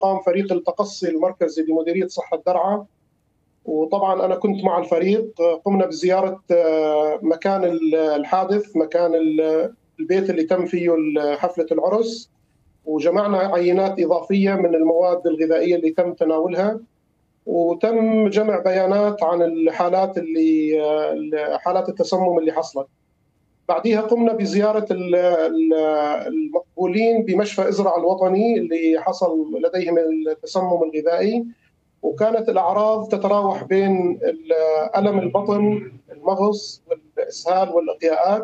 قام فريق التقصي المركزي بمديرية صحة درعا، وطبعا أنا كنت مع الفريق. قمنا بزيارة مكان الحادث، مكان البيت اللي تم فيه حفلة العرس، وجمعنا عينات إضافية من المواد الغذائية اللي تم تناولها، وتم جمع بيانات عن حالات التسمم اللي حصلت. بعدها قمنا بزيارة المقبولين بمشفى إزرع الوطني اللي حصل لديهم التسمم الغذائي، وكانت الأعراض تتراوح بين ألم البطن، المغص والإسهال والإقياءات.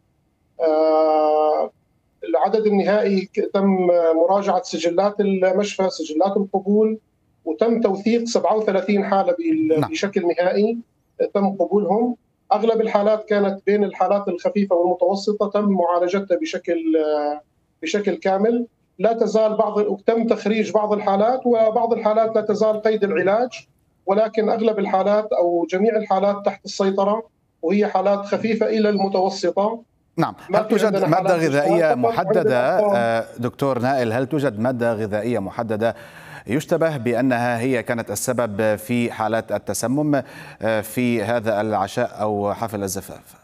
العدد النهائي تم مراجعة سجلات المشفى، سجلات القبول، وتم توثيق 37 حالة بشكل نهائي تم قبولهم. أغلب الحالات كانت بين الحالات الخفيفة والمتوسطة تم معالجتها بشكل كامل. لا تزال تم تخريج بعض الحالات، وبعض الحالات لا تزال قيد العلاج، ولكن أغلب الحالات أو جميع الحالات تحت السيطرة، وهي حالات خفيفة إلى المتوسطة. نعم. هل توجد مادة غذائية محددة دكتور نائل؟ هل توجد مادة غذائية محددة يشتبه بأنها هي كانت السبب في حالات التسمم في هذا العشاء أو حفل الزفاف؟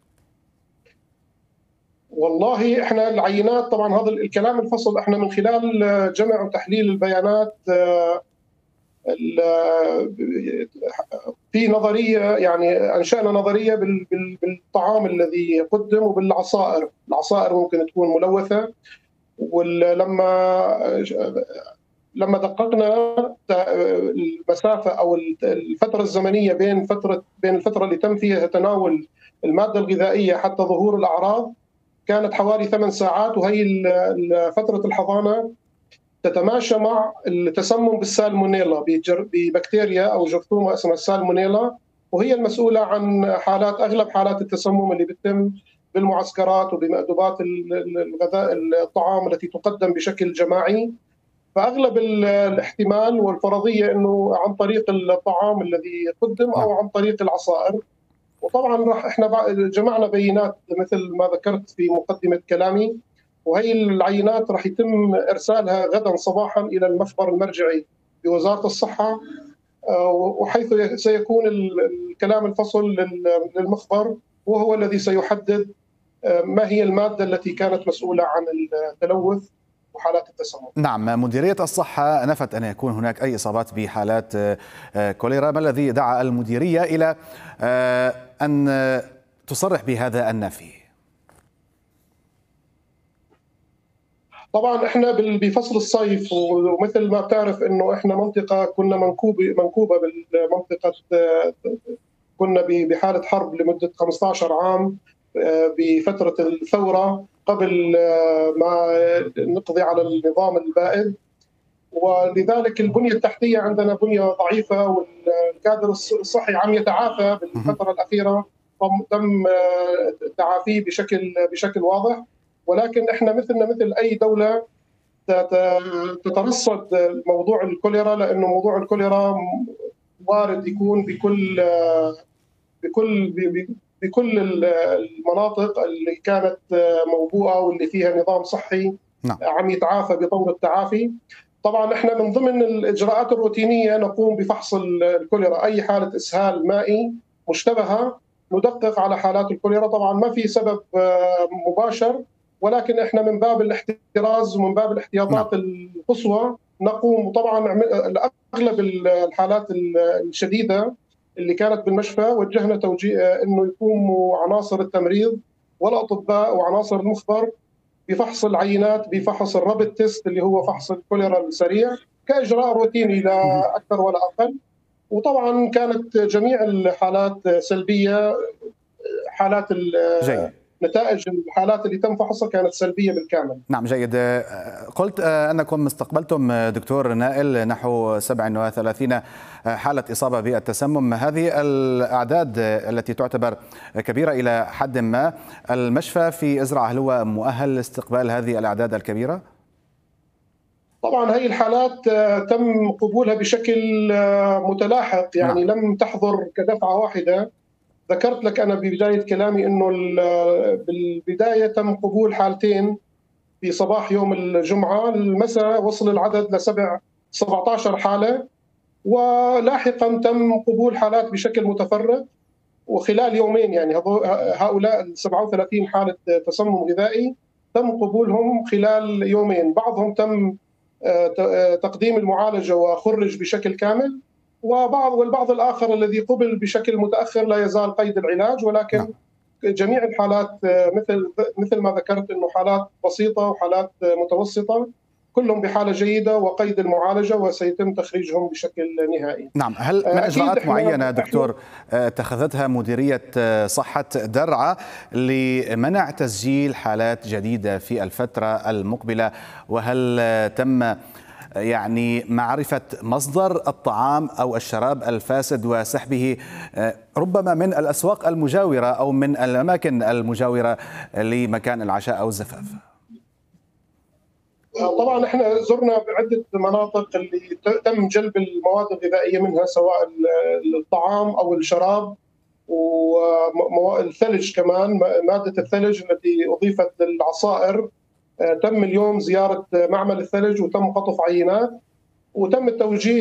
والله احنا العينات طبعا هذا الكلام الفصل احنا من خلال جمع وتحليل البيانات في نظريه، يعني انشانا نظريه بالطعام الذي قدم وبالعصائر. العصائر ممكن تكون ملوثه، لما دققنا المسافه او الفتره الزمنيه بين الفتره اللي تم فيها تناول الماده الغذائيه حتى ظهور الاعراض كانت حوالي 8 ساعات، وهي فتره الحضانه تتماشى مع التسمم بالسالمونيلا، ببكتيريا او جرثومه اسمها السالمونيلا، وهي المسؤوله عن اغلب حالات التسمم اللي بتتم بالمعسكرات وبمأدبات الغذاء الطعام التي تقدم بشكل جماعي. فاغلب الاحتمال والفرضيه انه عن طريق الطعام الذي قدم او عن طريق العصائر. وطبعا احنا جمعنا بيانات مثل ما ذكرت في مقدمه كلامي، وهي العينات راح يتم ارسالها غدا صباحا الى المخبر المرجعي بوزاره الصحه، وحيث سيكون الكلام الفصل للمخبر، وهو الذي سيحدد ما هي الماده التي كانت مسؤوله عن التلوث وحالات التسمم. نعم. مديرية الصحة نفت أن يكون هناك أي إصابات بحالات كوليرا، ما الذي دعا المديرية إلى أن تصرح بهذا النفي؟ طبعا احنا بفصل الصيف، ومثل ما بتعرف انه احنا منطقه كنا منكوبه بالمنطقه، كنا بحاله حرب لمده 15 عام بفتره الثوره قبل ما نقضي على النظام البائد، ولذلك البنيه التحتيه عندنا بنيه ضعيفه، والكادر الصحي عم يتعافى بالفتره الاخيره، تم تعافيه بشكل واضح. ولكن احنا مثل اي دوله تترصد موضوع الكوليرا، لانه موضوع الكوليرا وارد يكون بكل المناطق اللي كانت موبوءه واللي فيها نظام صحي عم يتعافى بطور التعافي. طبعا احنا من ضمن الاجراءات الروتينيه نقوم بفحص الكوليرا، اي حاله اسهال مائي مشتبهه ندقق على حالات الكوليرا. طبعا ما في سبب مباشر، ولكن احنا من باب الاحتراز ومن باب الاحتياطات القصوى نقوم. وطبعا اغلب الحالات الشديده اللي كانت بالمشفى وجهنا توجيه انه يقوموا عناصر التمريض والاطباء وعناصر المخبر بفحص العينات، بفحص الرابيد تيست اللي هو فحص الكوليرا السريع كاجراء روتيني لا اكثر ولا اقل. وطبعا كانت جميع الحالات سلبيه، حالات نتائج الحالات اللي تم فحصها كانت سلبيه بالكامل. نعم، جيد. قلت انكم استقبلتم دكتور نائل نحو 37 حاله اصابه بالتسمم، هذه الاعداد التي تعتبر كبيره الى حد ما. المشفى في ازرع هل هو مؤهل لاستقبال هذه الاعداد الكبيره؟ طبعا هي الحالات تم قبولها بشكل متلاحق، يعني لم تحضر كدفعه واحده. ذكرت لك أنا ببداية كلامي أنه بالبداية تم قبول حالتين في صباح يوم الجمعة، المساء وصل العدد ل7 17 حالة، ولاحقا تم قبول حالات بشكل متفرق، وخلال يومين يعني هؤلاء ال 37 حالة تسمم غذائي تم قبولهم خلال يومين. بعضهم تم تقديم المعالجة وخرج بشكل كامل، والبعض الآخر الذي قبل بشكل متأخر لا يزال قيد العلاج، ولكن جميع الحالات مثل ما ذكرت أنه حالات بسيطة وحالات متوسطة، كلهم بحالة جيدة وقيد المعالجة، وسيتم تخريجهم بشكل نهائي. نعم، هل من إجراءات معينة دكتور اتخذتها مديرية صحة درعا لمنع تسجيل حالات جديدة في الفترة المقبلة؟ وهل تم يعني معرفة مصدر الطعام أو الشراب الفاسد وسحبه ربما من الأسواق المجاورة أو من الأماكن المجاورة لمكان العشاء أو الزفاف؟ طبعا احنا زرنا بعده مناطق اللي تم جلب المواد الغذائيه منها، سواء الطعام او الشراب والثلج كمان، ماده الثلج التي اضيفت للعصائر. تم اليوم زياره معمل الثلج وتم قطف عينات، وتم التوجيه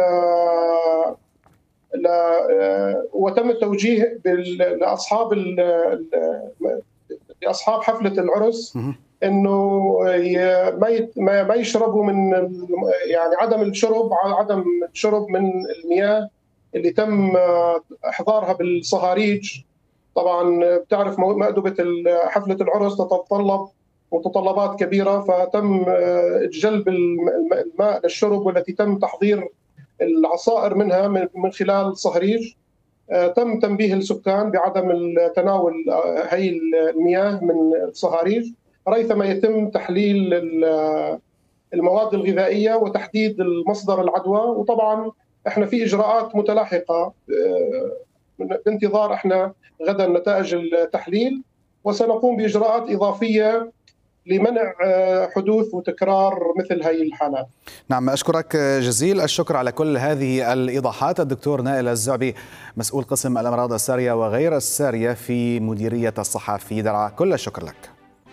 لاصحاب حفله العرس انه ما يشربوا من يعني عدم الشرب من المياه اللي تم احضارها بالصهاريج. طبعا بتعرف مأدبة حفلة العرس تتطلب متطلبات كبيرة، فتم جلب الماء للشرب والتي تم تحضير العصائر منها من خلال صهريج. تم تنبيه السكان بعدم تناول هي المياه من الصهاريج، ريثما يتم تحليل المواد الغذائية وتحديد المصدر العدوى. وطبعا احنا في إجراءات متلاحقة بانتظار احنا غدا نتائج التحليل، وسنقوم بإجراءات إضافية لمنع حدوث وتكرار مثل هذه الحالات. نعم، أشكرك جزيل الشكر على كل هذه الإيضاحات الدكتور نائل الزعبي، مسؤول قسم الأمراض السارية وغير السارية في مديرية الصحة في درعا. كل الشكر لك.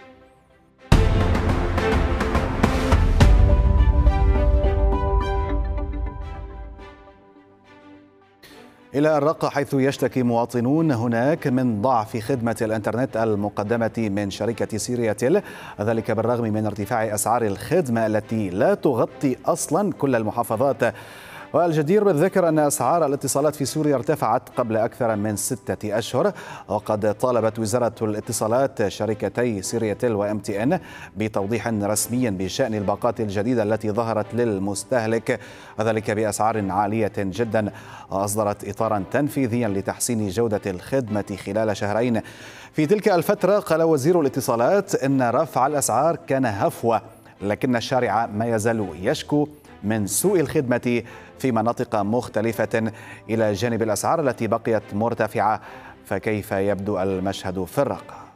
إلى الرقة، حيث يشتكي مواطنون هناك من ضعف خدمة الإنترنت المقدمة من شركة سيرياتيل، ذلك بالرغم من ارتفاع أسعار الخدمة التي لا تغطي أصلا كل المحافظات. والجدير بالذكر أن أسعار الاتصالات في سوريا ارتفعت قبل أكثر من 6 أشهر، وقد طالبت وزارة الاتصالات شركتي سيرياتيل وMTN بتوضيح رسمي بشأن الباقات الجديدة التي ظهرت للمستهلك، وذلك بأسعار عالية جدا. أصدرت إطارا تنفيذيا لتحسين جودة الخدمة خلال شهرين. في تلك الفترة قال وزير الاتصالات إن رفع الأسعار كان هفوة، لكن الشارع ما يزال يشكو من سوء الخدمة في مناطق مختلفة إلى جانب الأسعار التي بقيت مرتفعة. فكيف يبدو المشهد في الرقة؟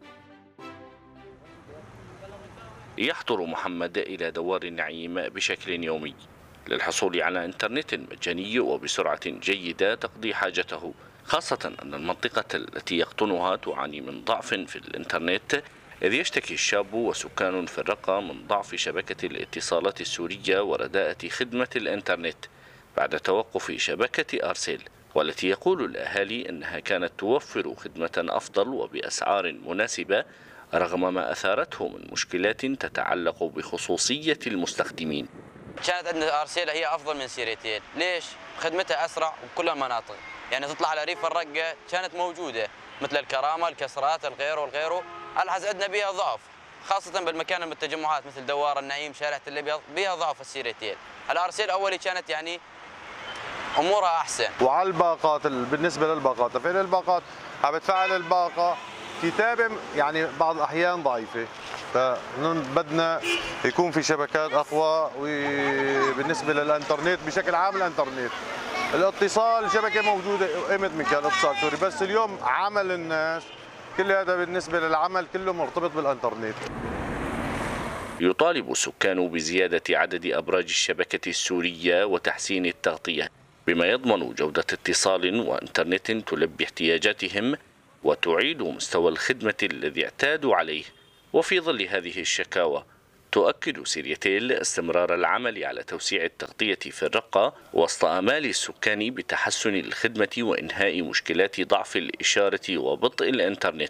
يحضر محمد إلى دوار النعيم بشكل يومي للحصول على إنترنت مجاني وبسرعة جيدة تقضي حاجته، خاصة أن المنطقة التي يقطنها تعاني من ضعف في الإنترنت، إذ يشتكي الشاب وسكان في الرقة من ضعف شبكة الاتصالات السورية ورداءة خدمة الإنترنت بعد توقف شبكة أرسل، والتي يقول الأهالي أنها كانت توفر خدمة أفضل وبأسعار مناسبة رغم ما أثارته من مشكلات تتعلق بخصوصية المستخدمين. كانت عندنا أرسل هي أفضل من سيرياتيل. ليش؟ خدمتها أسرع بكل المناطق، يعني تطلع على ريف الرقة كانت موجودة مثل الكرامة، الكسرات، الغيره والغيره. الحز عندنا بيها ضعف، خاصة بالمكان من التجمعات مثل دوار النعيم، شارع الأبيض، بيها ضعف السيرياتيل. الأرسل أولي كانت يعني أمورها أحسن. وعلى الباقات، بالنسبة للباقات، فين الباقات عم تفعل الباقة كتابة يعني بعض الأحيان ضعيفة، فبدنا يكون في شبكات أقوى. وبالنسبة للإنترنت بشكل عام، الإنترنت الاتصال شبكة موجودة قيمة مكان اتصال سوري، بس اليوم عمل الناس كل هذا بالنسبة للعمل كله مرتبط بالإنترنت. يطالب السكان بزيادة عدد أبراج الشبكة السورية وتحسين التغطية بما يضمن جودة اتصال وإنترنت تلبي احتياجاتهم وتعيد مستوى الخدمة الذي اعتادوا عليه. وفي ظل هذه الشكاوى تؤكد سيرياتيل استمرار العمل على توسيع التغطية في الرقة وسط آمال السكان بتحسن الخدمة وإنهاء مشكلات ضعف الإشارة وبطء الإنترنت.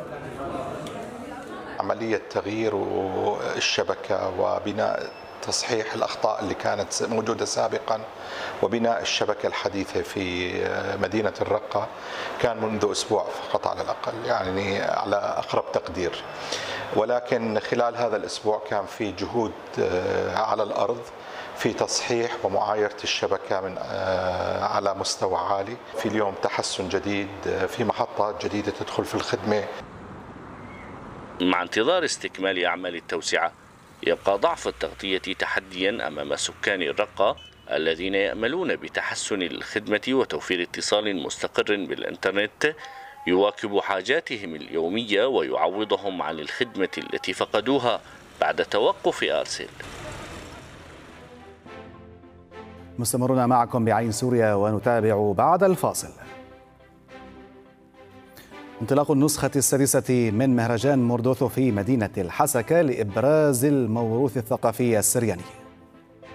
عملية تغيير الشبكة وبناء تصحيح الأخطاء اللي كانت موجودة سابقا وبناء الشبكة الحديثة في مدينة الرقة كان منذ أسبوع فقط على الأقل، يعني على أقرب تقدير. ولكن خلال هذا الأسبوع كان في جهود على الأرض في تصحيح ومعايرة الشبكة من على مستوى عالي. في اليوم تحسن جديد، في محطات جديدة تدخل في الخدمة. مع انتظار استكمال أعمال التوسعة، يبقى ضعف التغطية تحديا أمام سكان الرقة الذين يأملون بتحسن الخدمة وتوفير اتصال مستقر بالإنترنت يواكب حاجاتهم اليومية ويعوضهم عن الخدمة التي فقدوها بعد توقف أرسل. مستمرون معكم بعين سوريا ونتابع بعد الفاصل. انطلاق النسخة السادسة من مهرجان موردوثو في مدينة الحسكة لإبراز الموروث الثقافي السرياني.